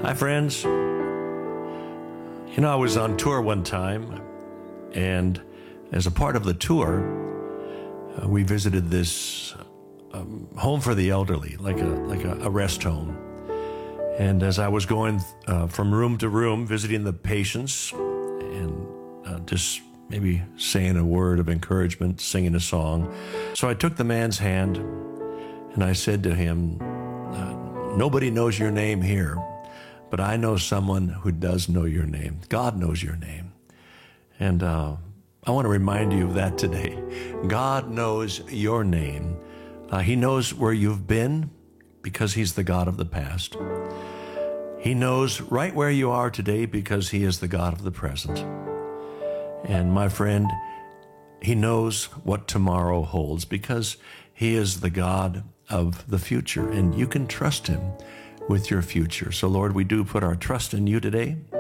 Hi, friends. I was on tour one time, and as a part of the tour, we visited this home for the elderly, like a rest home. And as I was going from room to room, visiting the patients, and just maybe saying a word of encouragement, singing a song. So I took the man's hand, and I said to him, nobody knows your name here, but I know someone who does know your name. God knows your name. And I want to remind you of that today. God knows your name. He knows where you've been because he's the God of the past. He knows right where you are today because he is the God of the present. And my friend, he knows what tomorrow holds because he is the God of the future, and you can trust him with your future. So Lord, we do put our trust in you today.